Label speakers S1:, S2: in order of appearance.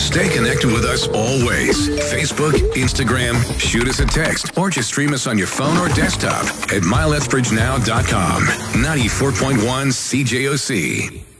S1: Stay connected with us always. Facebook, Instagram, shoot us a text, or just stream us on your phone or desktop at MileLethBridgeNow.com. 94.1 CJOC.